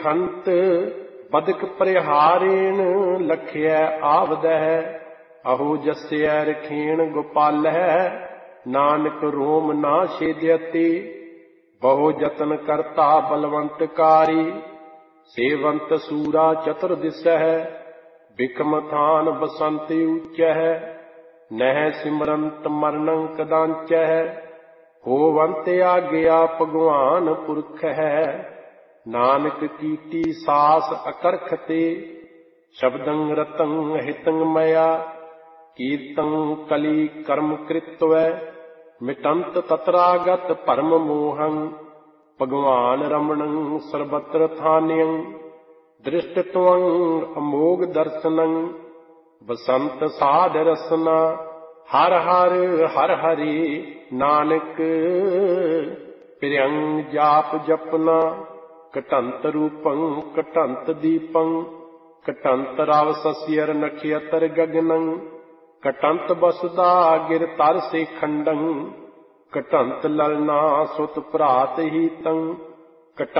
ਖੰਤ ਬਦਕ ਪ੍ਰਹਾਰੇਣ ਲਖਿਐ ਆਵਦਹਿ। ਅਹੋ ਜਸਿਐ ਰਖੇਣ ਗੋਪਾਲਹਿ ਨਾਨਕ ਰੋਮ ਨਾ ਛੇਦਿਅਤੀ। ਬਹੁ ਜਤਨ ਕਰਤਾ ਬਲਵੰਤ ਕਾਰੀ ਸੇਵੰਤ ਸੂਰਾ ਚਤੁਰ ਦਿਸਹਿ। ਬਿਕਮ ਥਾਨ ਬਸੰਤ ਊਚਹਿ ਨਹਿ ਸਿਮਰੰਤ ਮਰਨੰ ਕਦਾੰਚਹਿ। ਹੋਵੰਤ ਆਗਿਆ ਭਗਵਾਨ ਪੁਰਖ ਹੈ ਨਾਨਕ ਕੀਤੀ ਸਾਸ ਅਕਰਖ ਤੇ। ਸ਼ਬਦੰ ਰਤੰ ਹਿਤੰ ਮਇਆ ਕੀਰਤੰ ਕਲੀ ਕਰਮ ਕ੍ਰਿਤਵੈ। ਮਿਟੰਤ ਤਤਰਾਗਤ ਭਰਮ ਮੋਹੰ ਭਗਵਾਨ ਰਮਣੰ ਸਰਬਤਰ ਥਾਨਯੰ। ਦ੍ਰਿਸ਼ਟ ਤਵੰ ਅਮੋਘ ਦਰਸਨੰ ਬਸੰਤ ਸਾਧ ਰਸਨਾ। ਹਰ ਹਰ ਹਰ ਹਰੀ ਨਾਨਕ ਪ੍ਰਿਯੰ ਜਾਪ ਜਪਨਾ। ਘਟੰਤ ਰੂਪੰ ਘਟੰਤ ਦੀਪੰ ਘਟੰਤ ਰਵ ਸਸਿਅਰ ਨਖਿਅਤਰ ਗਗਨੰ। ਘਟੰਤ ਬਸੁਦਾ ਗਿਰ ਤਰ ਸੇ ਖੰਡੰ ਘਟੰਤ ਲਲਨਾ ਸੁਤ ਭਰਾਤ ਹੀਤੰ।